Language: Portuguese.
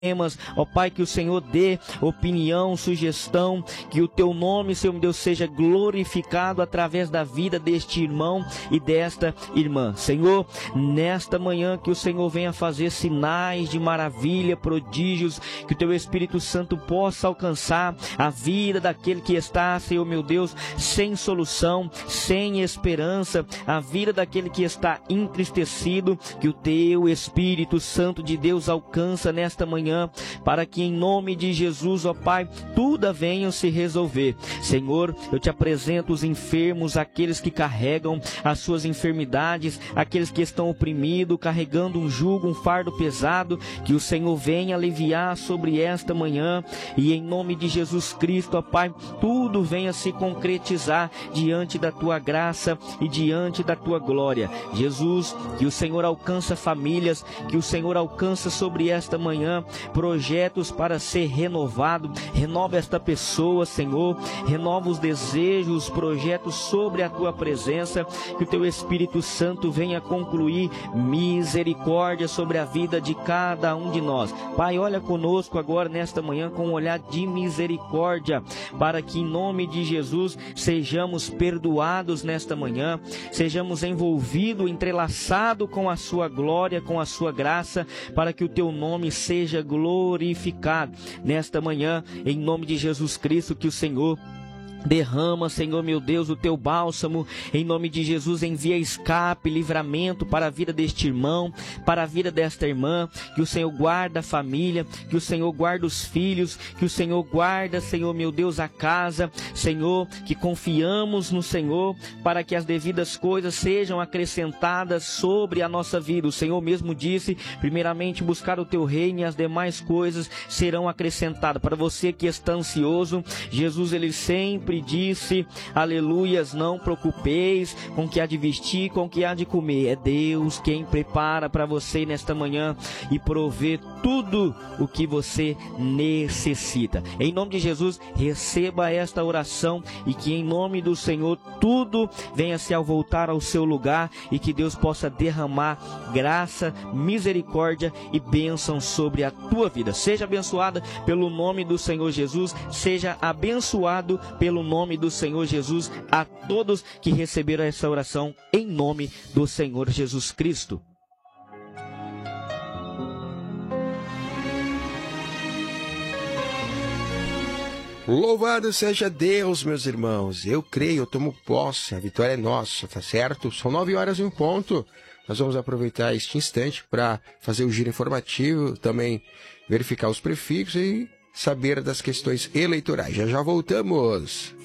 temas, ó Pai, que o Senhor dê opinião, sugestão, que o teu nome, Senhor meu Deus, seja glorificado através da vida deste irmão e desta irmã. Senhor, nesta manhã que o Senhor venha fazer sinais de maravilha, prodígios, que o teu Espírito Santo possa alcançar a vida daquele que está, Senhor meu Deus, sem solução, sem esperança, a vida daquele que está entristecido, que o teu Espírito Santo de Deus alcança nesta manhã, para que em nome de Jesus, ó Pai, tudo venha se resolver. Senhor, eu te apresento os enfermos, aqueles que carregam as suas enfermidades, aqueles que estão oprimidos, carregando um jugo, um fardo pesado, que o Senhor venha aliviar sobre esta manhã, e em nome de Jesus Cristo, ó Pai, tudo venha se concretizar diante da tua graça e diante da tua glória. Jesus, que o Senhor alcança famílias, que o Senhor alcança sobre esta manhã projetos para ser renovado. Renova esta pessoa, Senhor, renova os desejos, os projetos sobre a tua presença, que o teu Espírito Santo venha concluir misericórdia sobre a vida de cada um de nós. Pai, olha conosco agora nesta manhã com um olhar de misericórdia, para que em nome de Jesus sejamos perdoados nesta manhã, sejamos envolvidos, entrelaçados com a sua glória, com a sua graça, para que o teu nome seja glorificado nesta manhã, em nome de Jesus Cristo. Que o Senhor derrama, Senhor meu Deus, o teu bálsamo, em nome de Jesus. Envia escape, livramento para a vida deste irmão, para a vida desta irmã. Que o Senhor guarda a família, que o Senhor guarda os filhos, que o Senhor guarda, Senhor meu Deus, a casa. Senhor, que confiamos no Senhor para que as devidas coisas sejam acrescentadas sobre a nossa vida. O Senhor mesmo disse, primeiramente buscar o teu reino e as demais coisas serão acrescentadas. Para você que está ansioso, Jesus, ele sempre disse, aleluias, não preocupeis com o que há de vestir, com o que há de comer. É Deus quem prepara para você nesta manhã e provê tudo o que você necessita. Em nome de Jesus, receba esta oração, e que em nome do Senhor tudo venha se ao voltar ao seu lugar, e que Deus possa derramar graça, misericórdia e bênção sobre a tua vida. Seja abençoada pelo nome do Senhor Jesus, seja abençoado pelo nome do Senhor Jesus a todos que receberam essa oração em nome do Senhor Jesus Cristo. Louvado seja Deus, meus irmãos. Eu creio, eu tomo posse, a vitória é nossa, tá certo? São 9h em ponto. Nós vamos aproveitar este instante para fazer o giro informativo, também verificar os prefixos e saber das questões eleitorais. Já já voltamos.